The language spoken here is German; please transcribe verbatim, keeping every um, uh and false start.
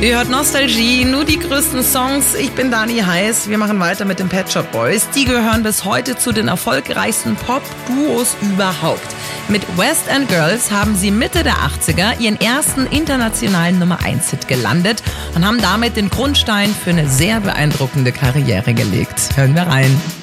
Ihr hört Nostalgie, nur die größten Songs. Ich bin Dani Heiß. Wir machen weiter mit den Pet Shop Boys. Die gehören bis heute zu den erfolgreichsten Pop-Duos überhaupt. Mit West End Girls haben sie Mitte der achtziger ihren ersten internationalen Nummer eins Hit gelandet und haben damit den Grundstein für eine sehr beeindruckende Karriere gelegt. Hören wir rein.